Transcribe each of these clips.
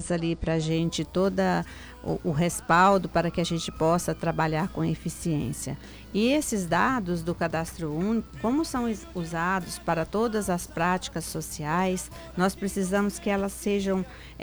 traz ali para a gente toda o respaldo para que a gente possa trabalhar com eficiência. E esses dados do Cadastro Único, como são usados para todas as práticas sociais, nós precisamos que elas sejam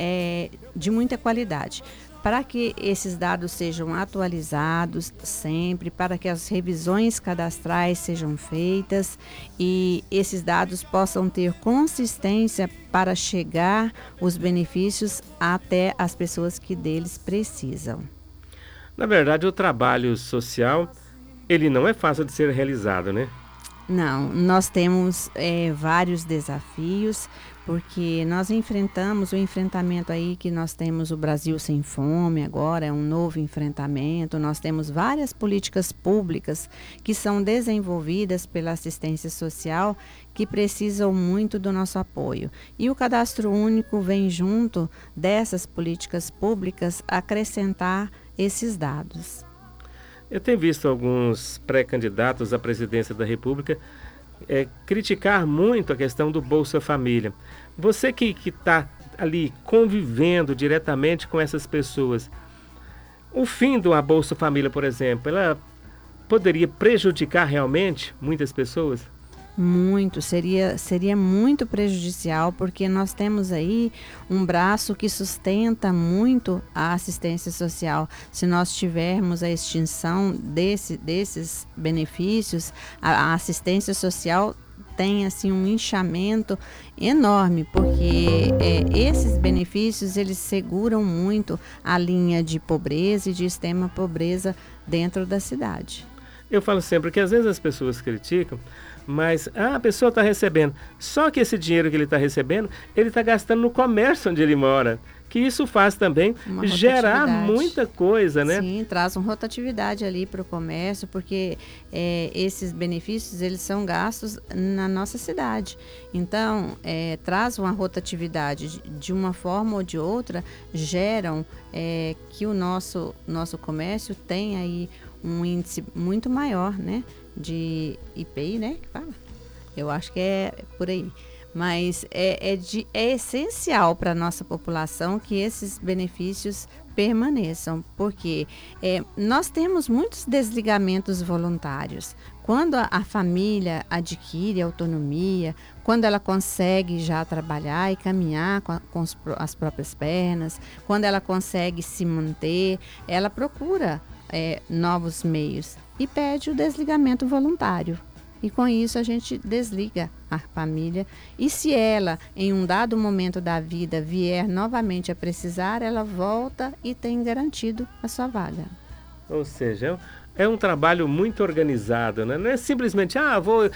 de muita qualidade. Para que esses dados sejam atualizados sempre, para que as revisões cadastrais sejam feitas e esses dados possam ter consistência para chegar os benefícios até as pessoas que deles precisam. Na verdade, o trabalho social, ele não é fácil de ser realizado, né? Não, nós temos vários desafios, porque nós enfrentamos o enfrentamento aí que nós temos o Brasil Sem Fome agora, é um novo enfrentamento, nós temos várias políticas públicas que são desenvolvidas pela assistência social que precisam muito do nosso apoio. E o Cadastro Único vem junto dessas políticas públicas acrescentar esses dados. Eu tenho visto alguns pré-candidatos à presidência da República criticar muito a questão do Bolsa Família. Você que está ali convivendo diretamente com essas pessoas, o fim de uma Bolsa Família, por exemplo, ela poderia prejudicar realmente muitas pessoas? Muito, seria muito prejudicial, porque nós temos aí um braço que sustenta muito a assistência social. Se nós tivermos a extinção desses benefícios, a assistência social tem assim um inchamento enorme, porque esses benefícios eles seguram muito a linha de pobreza e de extrema pobreza dentro da cidade. Eu falo sempre que às vezes as pessoas criticam, mas a pessoa está recebendo. Só que esse dinheiro que ele está recebendo, ele está gastando no comércio onde ele mora. Que isso faz também gerar muita coisa, né? Sim, traz uma rotatividade ali para o comércio, porque esses benefícios, eles são gastos na nossa cidade. Então, traz uma rotatividade de uma forma ou de outra, geram que o nosso comércio tem aí um índice muito maior, né? De IPI, né? Que fala. Eu acho que é por aí. Mas é essencial para a nossa população que esses benefícios permaneçam, porque nós temos muitos desligamentos voluntários. Quando a família adquire autonomia, quando ela consegue já trabalhar e caminhar com as próprias pernas, quando ela consegue se manter, ela procura novos meios e pede o desligamento voluntário. E com isso a gente desliga a família. E se ela, em um dado momento da vida, vier novamente a precisar, ela volta e tem garantido a sua vaga. Ou seja, é um trabalho muito organizado, né? Não é simplesmente, vou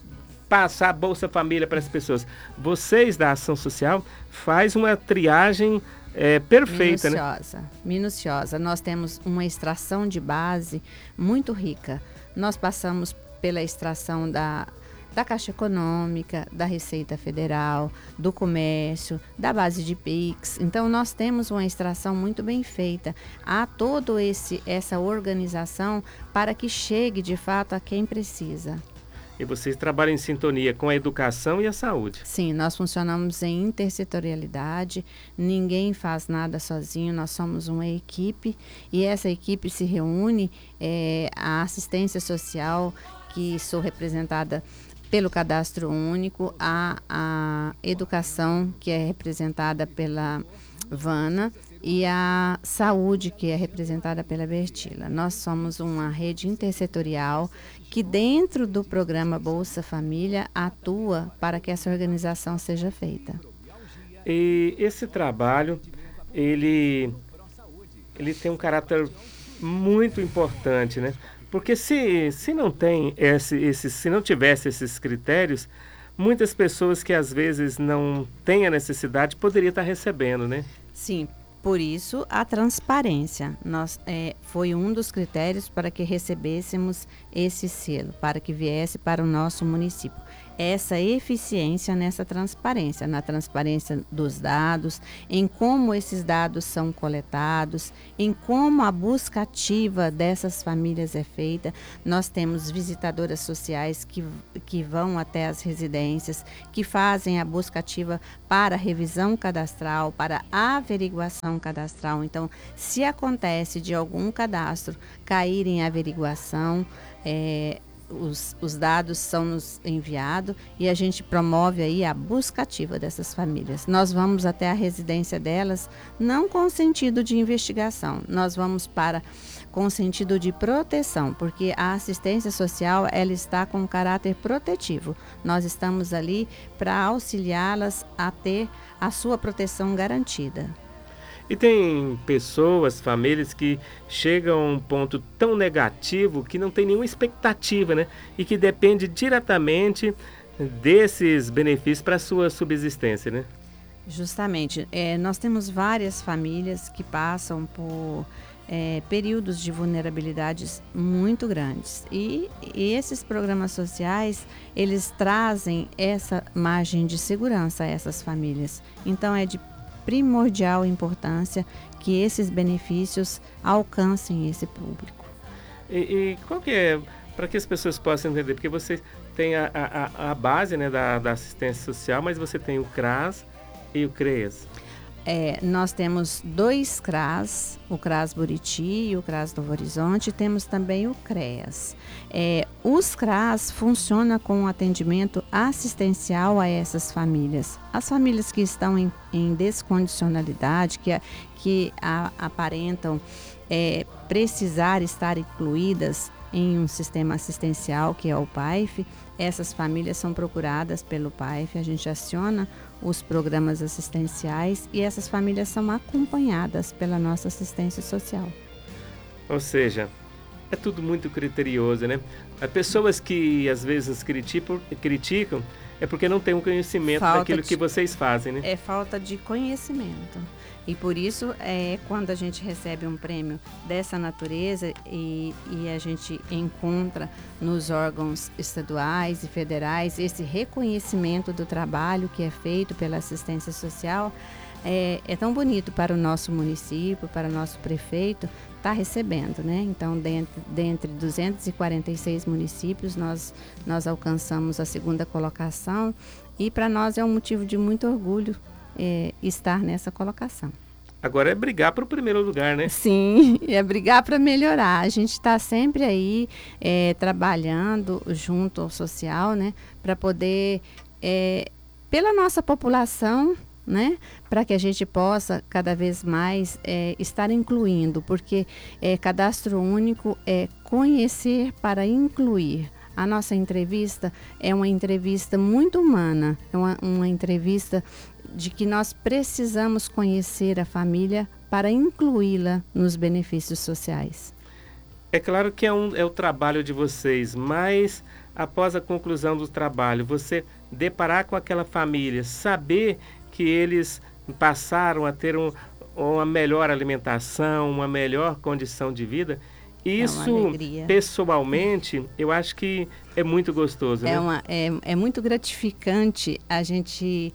passar a Bolsa Família para as pessoas. Vocês da Ação Social faz uma triagem perfeita, minuciosa. Nós temos uma extração de base muito rica. Nós passamos pela extração da Caixa Econômica, da Receita Federal, do comércio, da base de Pix. Então, nós temos uma extração muito bem feita. Há toda essa organização para que chegue, de fato, a quem precisa. E vocês trabalham em sintonia com a educação e a saúde? Sim, nós funcionamos em intersetorialidade, ninguém faz nada sozinho, nós somos uma equipe e essa equipe se reúne, a assistência social, que sou representada pelo Cadastro Único, a educação, que é representada pela Vana, e a saúde, que é representada pela Bertila. Nós somos uma rede intersetorial que dentro do programa Bolsa Família atua para que essa organização seja feita. E esse trabalho, ele tem um caráter muito importante, né? Porque se não tem se não tivesse esses critérios, muitas pessoas que às vezes não têm a necessidade poderiam estar recebendo, né? Sim, por isso a transparência foi um dos critérios para que recebêssemos esse selo, para que viesse para o nosso município. essa eficiência nessa transparência, na transparência dos dados, em como esses dados são coletados, em como a busca ativa dessas famílias é feita. Nós temos visitadoras sociais que vão até as residências, que fazem a busca ativa para revisão cadastral, para averiguação cadastral. Então, se acontece de algum cadastro cair em averiguação, os dados são nos enviados e a gente promove aí a busca ativa dessas famílias. Nós vamos até a residência delas, não com sentido de investigação, nós vamos com sentido de proteção, porque a assistência social ela está com caráter protetivo. Nós estamos ali para auxiliá-las a ter a sua proteção garantida. E tem pessoas, famílias que chegam a um ponto tão negativo que não tem nenhuma expectativa, né? E que depende diretamente desses benefícios para a sua subsistência, né? Justamente. Nós temos várias famílias que passam por períodos de vulnerabilidades muito grandes. E esses programas sociais, eles trazem essa margem de segurança a essas famílias. Então, é de primordial importância que esses benefícios alcancem esse público. E qual que é, para que as pessoas possam entender, porque você tem a base, né, da assistência social, mas você tem o CRAS e o CREAS. Nós temos 2 CRAS, o CRAS Buriti e o CRAS Novo Horizonte, temos também o CREAS. Os CRAS funcionam com atendimento assistencial a essas famílias. As famílias que estão em descondicionalidade, que aparentam precisar estar incluídas em um sistema assistencial, que é o PAIF, essas famílias são procuradas pelo PAIF, a gente aciona os programas assistenciais e essas famílias são acompanhadas pela nossa assistência social. Ou seja, é tudo muito criterioso, né? As pessoas que às vezes criticam é porque não têm um conhecimento daquilo que vocês fazem, né? É falta de conhecimento. E por isso, quando a gente recebe um prêmio dessa natureza e a gente encontra nos órgãos estaduais e federais esse reconhecimento do trabalho que é feito pela assistência social, é tão bonito para o nosso município, para o nosso prefeito, estar recebendo, né? Então, dentre 246 municípios, nós alcançamos a 2ª colocação e para nós é um motivo de muito orgulho estar nessa colocação. Agora é brigar para o primeiro lugar, né? Sim, é brigar para melhorar. A gente está sempre aí trabalhando junto ao social, né? Para poder, pela nossa população, né? Para que a gente possa cada vez mais estar incluindo, porque cadastro único é conhecer para incluir. A nossa entrevista é uma entrevista muito humana, é uma entrevista de que nós precisamos conhecer a família para incluí-la nos benefícios sociais. É claro que é o trabalho de vocês, mas após a conclusão do trabalho, você deparar com aquela família, saber que eles passaram a ter uma melhor alimentação, uma melhor condição de vida, isso, pessoalmente, eu acho que é muito gostoso, né? É muito gratificante a gente,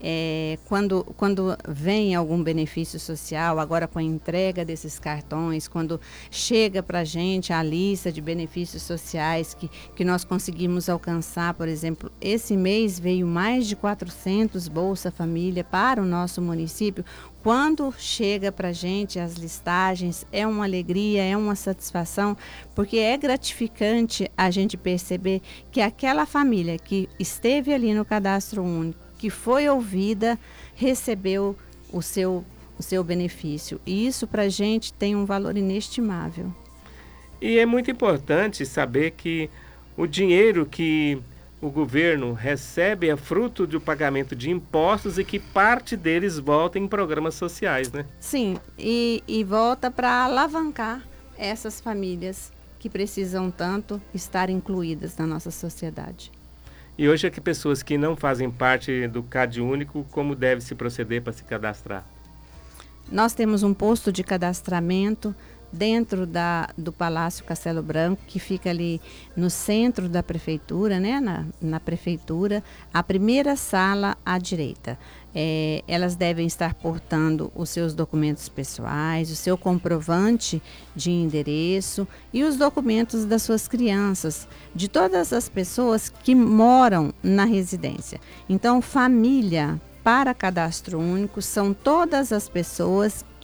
quando vem algum benefício social, agora com a entrega desses cartões, quando chega para a gente a lista de benefícios sociais que nós conseguimos alcançar, por exemplo, esse mês veio mais de 400 Bolsa Família para o nosso município. Quando chega para a gente as listagens, é uma alegria, é uma satisfação, porque é gratificante a gente perceber que aquela família que esteve ali no cadastro único, que foi ouvida, recebeu o seu benefício. E isso para a gente tem um valor inestimável. E é muito importante saber que o dinheiro que o governo recebe é fruto do pagamento de impostos e que parte deles volta em programas sociais, né? Sim, e volta para alavancar essas famílias que precisam tanto estar incluídas na nossa sociedade. E hoje é que pessoas que não fazem parte do CAD único, como deve se proceder para se cadastrar? Nós temos um posto de cadastramento dentro do Palácio Castelo Branco, que fica ali no centro da prefeitura, né? Na prefeitura, a primeira sala à direita. Elas devem estar portando os seus documentos pessoais, o seu comprovante de endereço e os documentos das suas crianças, de todas as pessoas que moram na residência. Então, família para cadastro único são todas as pessoas